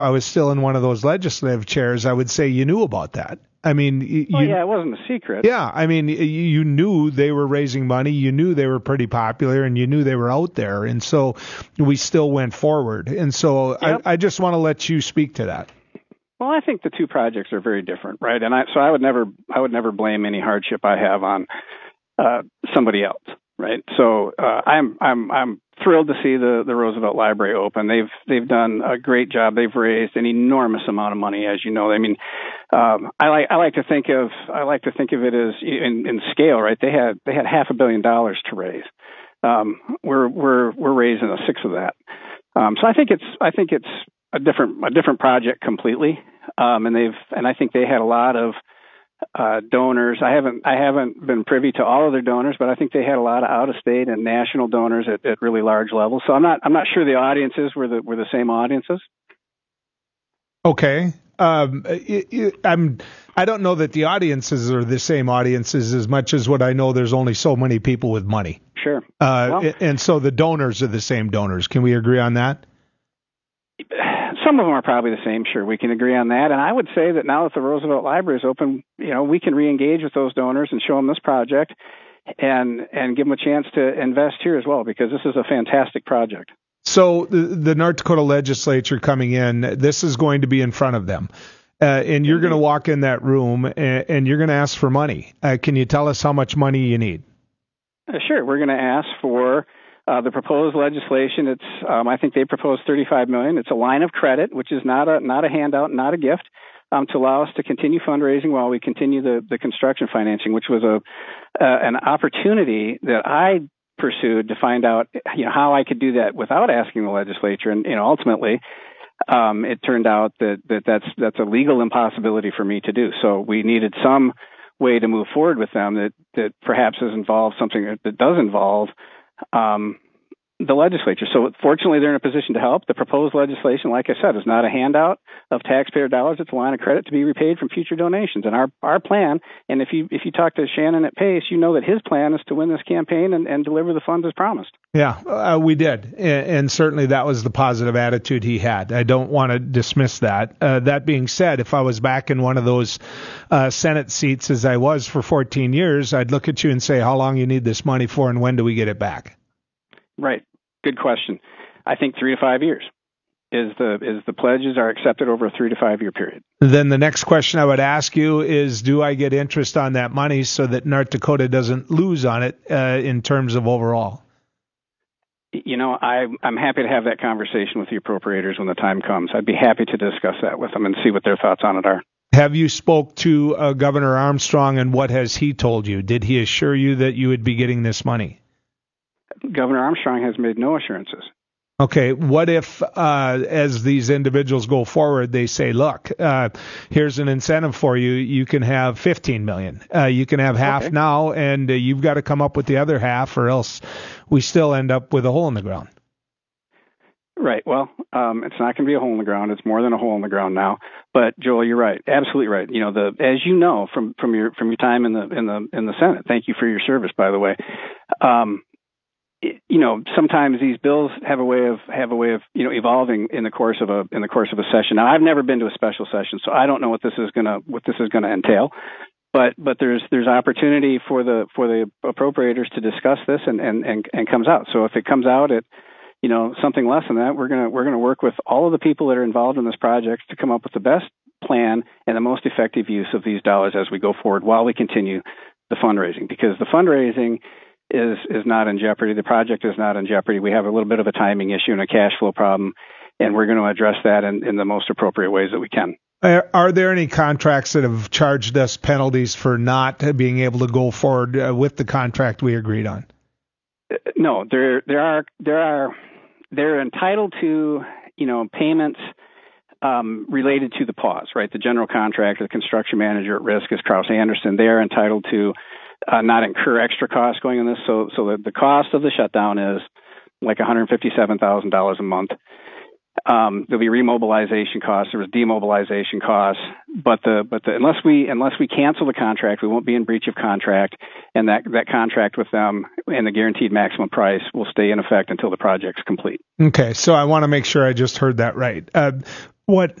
I was still in one of those legislative chairs, I would say you knew about that. I mean, it wasn't a secret. Yeah, I mean, you knew they were raising money, you knew they were pretty popular, and you knew they were out there, and so we still went forward. And so yep. I just want to let you speak to that. Well, I think the two projects are very different, right? And I would never blame any hardship I have on somebody else, right? So I'm thrilled to see the Roosevelt Library open. They've done a great job. They've raised an enormous amount of money, as you know. I mean, I like to think of it as in scale, right? They had $500 million to raise. We're raising a sixth of that. So I think it's a different project completely. And I think they had a lot of donors. I haven't been privy to all of their donors, but I think they had a lot of out of state and national donors at really large levels. So I'm not sure the audiences were the same audiences. Okay. I don't know that the audiences are the same audiences as much as what I know. There's only so many people with money. Sure. And so the donors are the same donors. Can we agree on that? Some of them are probably the same. Sure, we can agree on that. And I would say that now that the Roosevelt Library is open, we can re-engage with those donors and show them this project and give them a chance to invest here as well, because this is a fantastic project. So the North Dakota legislature coming in, this is going to be in front of them. And you're going to walk in that room and you're going to ask for money. Can you tell us how much money you need? Sure. We're going to ask for the proposed legislation. It's I think they proposed $35 million. It's a line of credit, which is not a handout, not a gift, to allow us to continue fundraising while we continue the construction financing, which was an opportunity that I pursued to find out how I could do that without asking the legislature. And ultimately, it turned out that's a legal impossibility for me to do. So we needed some way to move forward with them that perhaps involves something that does involve the legislature. So fortunately, they're in a position to help. The proposed legislation, like I said, is not a handout of taxpayer dollars. It's a line of credit to be repaid from future donations. And our plan, and if you talk to Shannon at Pace, you know that his plan is to win this campaign and deliver the funds as promised. Yeah, we did. And certainly that was the positive attitude he had. I don't want to dismiss that. That being said, if I was back in one of those Senate seats as I was for 14 years, I'd look at you and say, how long you need this money for and when do we get it back? Right. Good question. I think 3 to 5 years is the pledges are accepted over a 3 to 5 year period. Then the next question I would ask you is, do I get interest on that money so that North Dakota doesn't lose on it in terms of overall? I'm happy to have that conversation with the appropriators when the time comes. I'd be happy to discuss that with them and see what their thoughts on it are. Have you spoke to Governor Armstrong, and what has he told you? Did he assure you that you would be getting this money? Governor Armstrong has made no assurances. Okay, what if, as these individuals go forward, they say, look, here's an incentive for you. You can have $15 million. You can have half now, and you've got to come up with the other half, or else we still end up with a hole in the ground. Right. Well, it's not going to be a hole in the ground. It's more than a hole in the ground now. But Joel, you're right. Absolutely right. As you know from your time in the Senate. Thank you for your service, by the way. Sometimes these bills have a way of evolving in the course of a session. Now, I've never been to a special session, so I don't know what this is gonna entail. But there's opportunity for the appropriators to discuss this and comes out. So if it comes out at something less than that, we're gonna work with all of the people that are involved in this project to come up with the best plan and the most effective use of these dollars as we go forward while we continue the fundraising, because the fundraising is not in jeopardy. The project is not in jeopardy. We have a little bit of a timing issue and a cash flow problem, and we're going to address that in the most appropriate ways that we can. Are there any contracts that have charged us penalties for not being able to go forward with the contract we agreed on? No, they're entitled to payments related to the pause, right? The general contractor, the construction manager at risk is Krause Anderson. They are entitled to not incur extra costs going on this. So the cost of the shutdown is like $157,000 a month. There'll be remobilization costs. There was demobilization costs, but unless we cancel the contract, we won't be in breach of contract, and that contract with them and the guaranteed maximum price will stay in effect until the project's complete. Okay, so I want to make sure I just heard that right. What